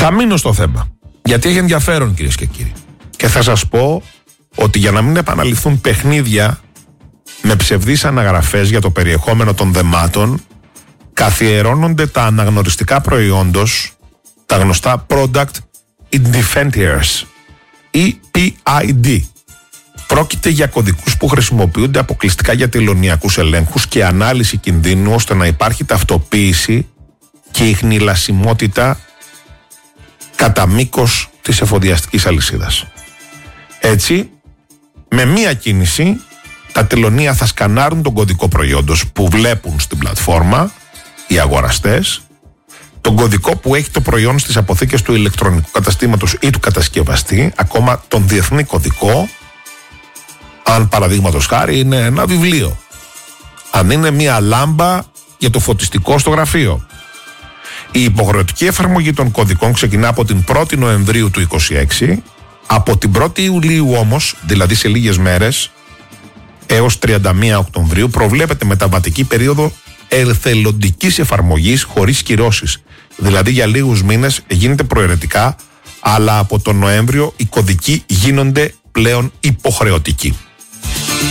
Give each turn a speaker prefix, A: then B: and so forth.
A: Θα μείνω στο θέμα, γιατί έχει ενδιαφέρον, κυρίες και κύριοι. Και θα σας πω ότι για να μην επαναληφθούν παιχνίδια με ψευδείς αναγραφές για το περιεχόμενο των δεμάτων, καθιερώνονται τα αναγνωριστικά προϊόντος, τα γνωστά Product Identifiers, EPID. Πρόκειται για κωδικούς που χρησιμοποιούνται αποκλειστικά για τελωνειακούς ελέγχους και ανάλυση κινδύνου, ώστε να υπάρχει ταυτοποίηση και ιχνηλασιμότητα κατά μήκος της εφοδιαστικής αλυσίδας. Έτσι, με μία κίνηση, τα τελωνεία θα σκανάρουν τον κωδικό προϊόντος που βλέπουν στην πλατφόρμα οι αγοραστές, τον κωδικό που έχει το προϊόν στις αποθήκες του ηλεκτρονικού καταστήματος ή του κατασκευαστή, ακόμα τον διεθνή κωδικό, αν παραδείγματος χάρη είναι ένα βιβλίο, αν είναι μία λάμπα για το φωτιστικό στο γραφείο. Η υποχρεωτική εφαρμογή των κωδικών ξεκινά από την 1η Νοεμβρίου του 2026, από την 1η Ιουλίου όμως, δηλαδή σε λίγες μέρες, έως 31 Οκτωβρίου, προβλέπεται μεταβατική περίοδο εθελοντικής εφαρμογής χωρίς κυρώσεις. Δηλαδή για λίγους μήνες γίνεται προαιρετικά, αλλά από τον Νοέμβριο οι κωδικοί γίνονται πλέον υποχρεωτικοί.